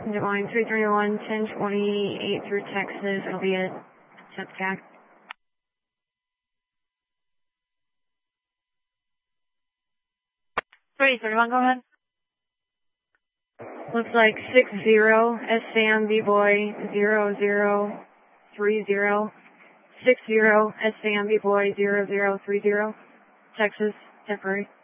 Line 331, 1028 through Texas. It'll be a TEPCAC. 331, go ahead. Looks like 60, S-Sam, B-Boy, 0030. 60, S-Sam, B-Boy, 0030. Texas, temporary.